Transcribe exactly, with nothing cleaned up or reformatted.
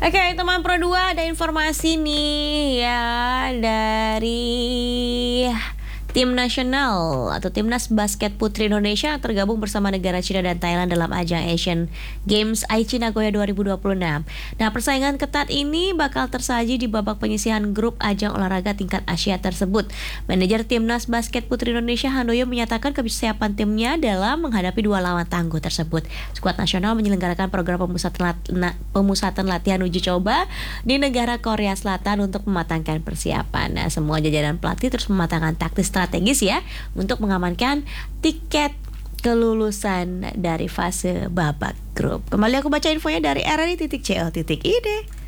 Oke, teman Pro dua ada informasi nih ya dari tim nasional atau timnas basket putri Indonesia yang tergabung bersama negara Cina dan Thailand dalam ajang Asian Games Aichi Nagoya dua ribu dua puluh enam. Nah, persaingan ketat ini bakal tersaji di babak penyisihan grup ajang olahraga tingkat Asia tersebut. Manajer timnas basket putri Indonesia Handoyo menyatakan kesiapan timnya dalam menghadapi dua lawan tangguh tersebut. Skuad nasional menyelenggarakan program pemusatan, lat- na- pemusatan latihan uji coba di negara Korea Selatan untuk mematangkan persiapan. Nah, semua jajaran pelatih terus mematangkan taktis strategis ya untuk mengamankan tiket kelulusan dari fase babak grup. Kembali aku baca infonya dari r r i titik c o titik i d.